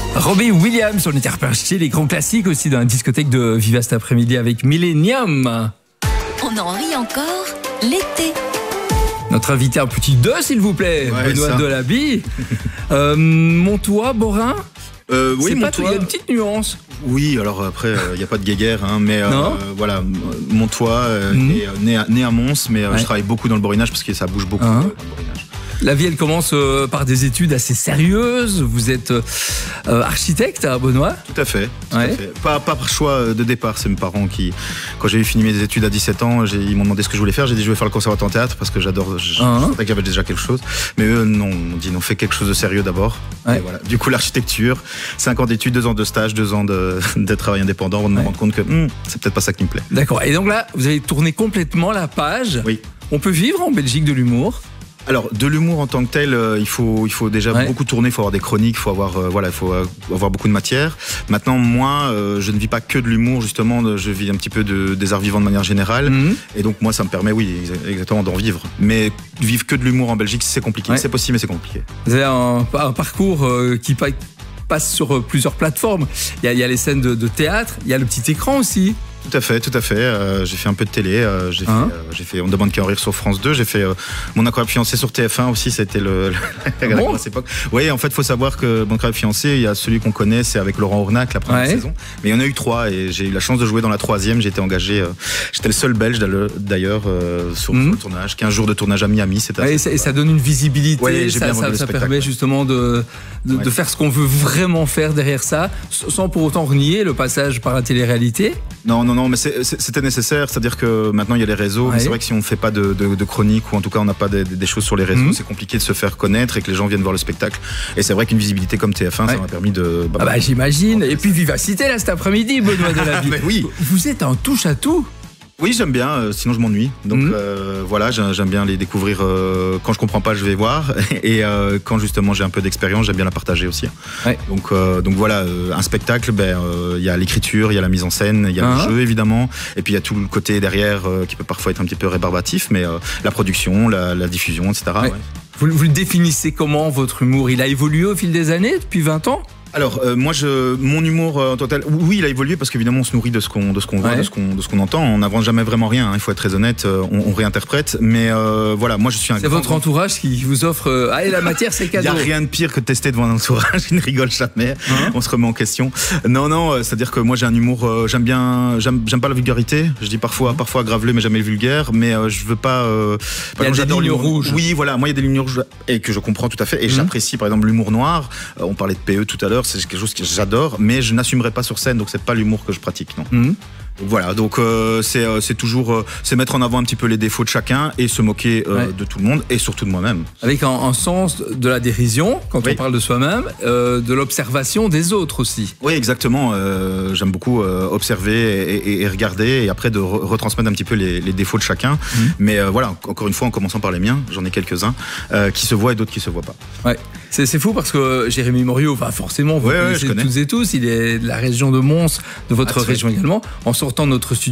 Robbie Williams, on était reparti les grands classiques aussi dans la discothèque de Viva cet après-midi avec Millennium. On en rit encore l'été. Notre invité un petit 2 s'il vous plaît, Ouais, Benoît ça. Delaby. Montois, Borin. Oui, C'est pas Montois. tout, il y a une petite nuance. Oui, alors après, il n'y a pas de guéguerre, hein, mais Non. voilà, Montois, né à Mons, mais Ouais. je travaille beaucoup dans le borinage parce que ça bouge beaucoup Hein. dans le borinage. La vie, elle commence par des études assez sérieuses. Vous êtes architecte, hein, Benoît. Tout à fait. Ouais. À fait. Pas par choix de départ, c'est mes parents qui, quand j'ai fini mes études à 17 ans, ils m'ont demandé ce que je voulais faire. J'ai dit je vais faire le conservatoire en théâtre parce que j'adore, je sentais que j'avais déjà quelque chose. Mais eux, non, on dit non, fais quelque chose de sérieux d'abord. Ouais. Et voilà. Du coup, l'architecture, 5 ans d'études, 2 ans de stage, 2 ans de travail indépendant avant de me rendre compte que c'est peut-être pas ça qui me plaît. D'accord. Et donc là, vous avez tourné complètement la page. Oui. On peut vivre en Belgique de l'humour. Alors, de l'humour en tant que tel, il faut déjà beaucoup tourner, il faut avoir des chroniques, il faut avoir, il faut avoir beaucoup de matière. Maintenant, moi, je ne vis pas que de l'humour, justement, je vis un petit peu des arts vivants de manière générale. Et donc, moi, ça me permet, oui, exactement, d'en vivre. Mais vivre que de l'humour en Belgique, c'est compliqué. Ouais. C'est possible, mais c'est compliqué. Vous avez un parcours qui passe sur plusieurs plateformes. Il y a les scènes de théâtre, il y a le petit écran aussi. Tout à fait. J'ai fait un peu de télé. J'ai fait On ne demande qu'à en rire sur France 2. J'ai fait Mon incroyable fiancé sur TF1 aussi. C'était la grosse époque. Oui, en fait, il faut savoir que Mon incroyable fiancé, il y a celui qu'on connaît, c'est avec Laurent Ournac, la première saison. Mais il y en a eu 3 et j'ai eu la chance de jouer dans la 3e. J'ai été engagé. J'étais le seul Belge d'ailleurs sur le tournage. 15 jours de tournage à Miami. Et ça donne une visibilité. Ouais, j'ai bien vendu le ça spectacle, permet justement de faire ce qu'on veut vraiment faire derrière ça, sans pour autant renier le passage par la télé-réalité. Non, mais c'était nécessaire. C'est-à-dire que maintenant il y a les réseaux. Mais c'est vrai que si on ne fait pas de chronique ou en tout cas on n'a pas des choses sur les réseaux, c'est compliqué de se faire connaître et que les gens viennent voir le spectacle. Et c'est vrai qu'une visibilité comme TF1, ça m'a permis de. J'imagine. Et puis Vivacité là cet après-midi, Benoît Delaby. Oui. Vous êtes un touche à tout. Oui, j'aime bien, sinon je m'ennuie. Donc voilà, j'aime bien les découvrir. Quand je comprends pas, je vais voir. Et quand justement j'ai un peu d'expérience, j'aime bien la partager aussi. Ouais. Donc voilà, un spectacle, il y a l'écriture, il y a la mise en scène, il y a le jeu évidemment. Et puis il y a tout le côté derrière qui peut parfois être un petit peu rébarbatif, mais la production, la diffusion, etc. Ouais. Vous le définissez comment, votre humour? Il a évolué au fil des années, depuis 20 ans? Alors moi mon humour en total, oui, il a évolué parce qu'évidemment on se nourrit de ce qu'on voit, de ce qu'on entend. On n'invente jamais vraiment rien, hein, il faut être très honnête, on réinterprète. Mais voilà, moi je suis C'est votre entourage qui vous offre allez, la matière c'est cadeau. Il n'y a rien de pire que de tester devant un entourage, il ne rigole jamais, on se remet en question. Non, c'est-à-dire que moi j'ai un humour, j'aime pas la vulgarité, je dis parfois graveleux mais jamais vulgaire, mais je veux pas... il y a des lignes rouges. Oui, voilà, moi il y a des lignes rouges et que je comprends tout à fait et j'apprécie par exemple l'humour noir, on parlait de PE tout à l'heure, c'est quelque chose que j'adore, mais je n'assumerai pas sur scène, donc c'est pas l'humour que je pratique, non. Donc voilà, donc c'est toujours c'est mettre en avant un petit peu les défauts de chacun et se moquer de tout le monde et surtout de moi-même. Avec un sens de la dérision quand on parle de soi-même, de l'observation des autres aussi. Oui, exactement. J'aime beaucoup observer et regarder et après de retransmettre un petit peu les défauts de chacun. Mais voilà, encore une fois, en commençant par les miens, j'en ai quelques-uns qui se voient et d'autres qui se voient pas. Ouais. C'est fou parce que Jérémy Moriot, forcément, vous connaissez toutes et tous, il est de la région de Mons, de votre région également. En sortant de notre studio,